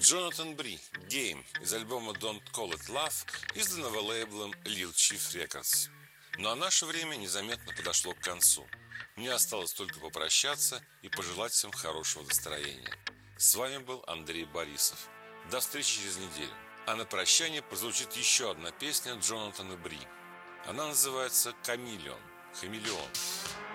Джонатан Бри, Game из альбома Don't Call It Love, изданного лейблом Lil Chief Records. Ну а наше время незаметно подошло к концу. Мне осталось только попрощаться и пожелать всем хорошего настроения. С вами был Андрей Борисов. До встречи через неделю. А на прощание прозвучит еще одна песня Джонатана Бри. Она называется «Хамелеон».